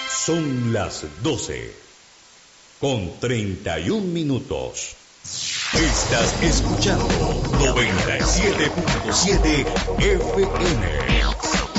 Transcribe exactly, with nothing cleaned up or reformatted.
Son las doce con treinta y un minutos. Estás escuchando noventa y siete punto siete F M.